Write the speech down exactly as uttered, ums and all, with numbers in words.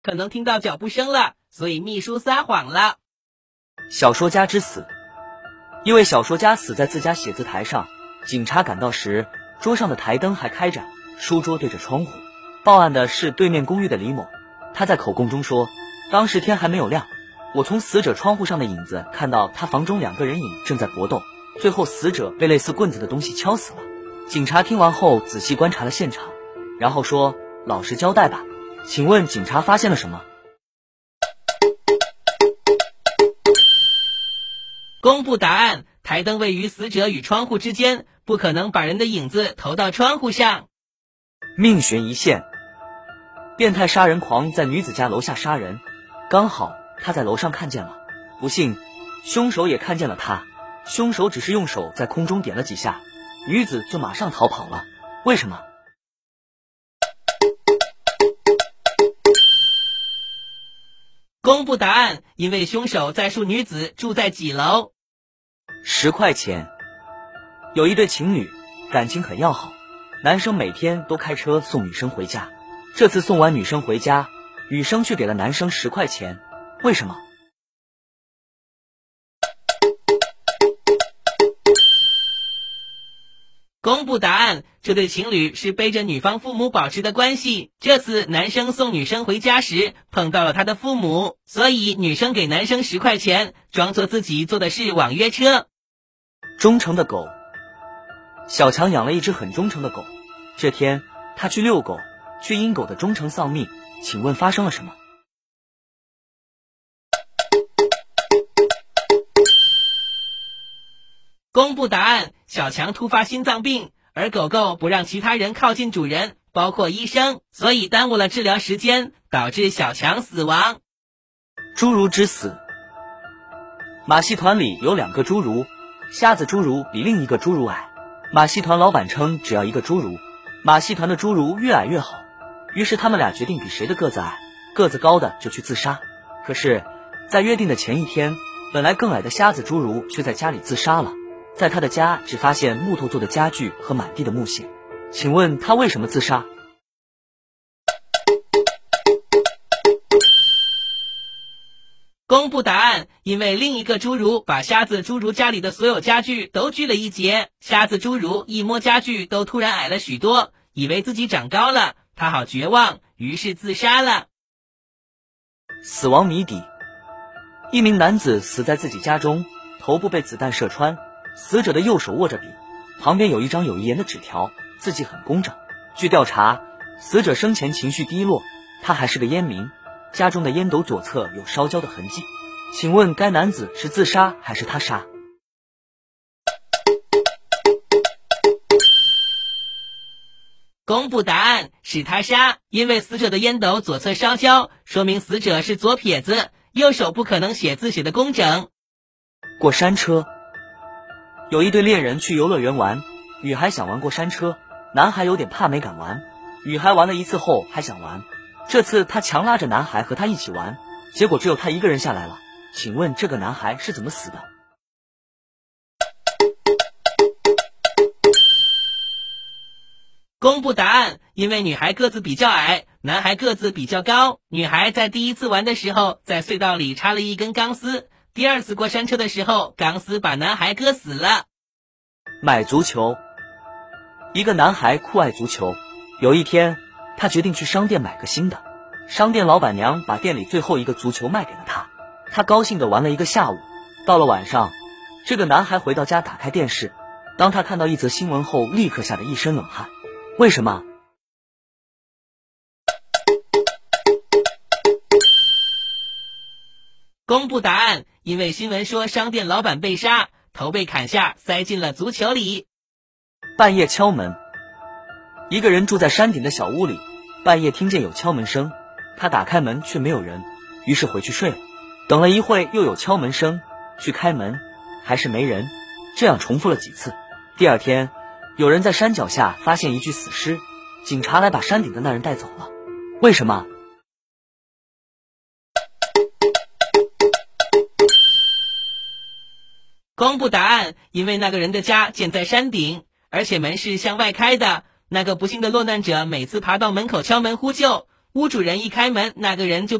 可能听到脚步声了，所以秘书撒谎了。 小说家之死。一位小说家死在自家写字台上，警察赶到时，桌上的台灯还开着，书桌对着窗户。报案的是对面公寓的李某，他在口供中说，当时天还没有亮，我从死者窗户上的影子看到他房中两个人影正在搏斗，最后死者被类似棍子的东西敲死了。警察听完后仔细观察了现场，然后说，老实交代吧，请问警察发现了什么？ 公布答案，台灯位于死者与窗户之间，不可能把人的影子投到窗户上。 命悬一线。变态杀人狂在女子家楼下杀人，刚好他在楼上看见了，不幸凶手也看见了他，凶手只是用手在空中点了几下，女子就马上逃跑了。为什么？ 公布答案，因为凶手在述女子住在几楼。 十块钱。有一对情侣，感情很要好，男生每天都开车送女生回家，这次送完女生回家，女生却给了男生十块钱，为什么？ 公布答案，这对情侣是背着女方父母保持的关系，这次男生送女生回家时碰到了他的父母，所以女生给男生十块钱，装作自己坐的是网约车。 忠诚的狗。小强养了一只很忠诚的狗，这天他去遛狗，却因狗的忠诚丧命，请问发生了什么？ 公布答案，小强突发心脏病，而狗狗不让其他人靠近主人，包括医生，所以耽误了治疗时间，导致小强死亡。 侏儒之死。马戏团里有两个侏儒，瞎子侏儒比另一个侏儒矮，马戏团老板称只要一个侏儒，马戏团的侏儒越矮越好，于是他们俩决定比谁的个子矮，个子高的就去自杀。可是在约定的前一天，本来更矮的瞎子侏儒却在家里自杀了，在他的家只发现木头做的家具和满地的木屑，请问他为什么自杀？ 公布答案，因为另一个侏儒把瞎子侏儒家里的所有家具都锯了一截，瞎子侏儒一摸家具都突然矮了许多，以为自己长高了，他好绝望，于是自杀了。 死亡谜底。一名男子死在自己家中，头部被子弹射穿，死者的右手握着笔，旁边有一张有遗言的纸条，字迹很工整。据调查，死者生前情绪低落，他还是个烟民，家中的烟斗左侧有烧焦的痕迹，请问该男子是自杀还是他杀？ 公布答案，是他杀，因为死者的烟斗左侧烧焦，说明死者是左撇子，右手不可能写字写得工整。 过山车。有一对恋人去游乐园玩，女孩想玩过山车，男孩有点怕没敢玩，女孩玩了一次后还想玩，这次他强拉着男孩和他一起玩，结果只有他一个人下来了，请问这个男孩是怎么死的？ 公布答案，因为女孩个子比较矮，男孩个子比较高，女孩在第一次玩的时候在隧道里插了一根钢丝，第二次过山车的时候钢丝把男孩割死了。 买足球。一个男孩酷爱足球，有一天他决定去商店买个新的，商店老板娘把店里最后一个足球卖给了他，他高兴地玩了一个下午。到了晚上，这个男孩回到家打开电视，当他看到一则新闻后立刻吓得一身冷汗，为什么？ 公布答案，因为新闻说商店老板被杀，头被砍下塞进了足球里。 半夜敲门。一个人住在山顶的小屋里，半夜听见有敲门声，他打开门却没有人，于是回去睡了。等了一会又有敲门声，去开门还是没人，这样重复了几次。第二天有人在山脚下发现一具死尸，警察来把山顶的那人带走了，为什么？ 公布答案，因为那个人的家建在山顶，而且门是向外开的，那个不幸的落难者每次爬到门口敲门呼救， 屋主人一开门，那个人就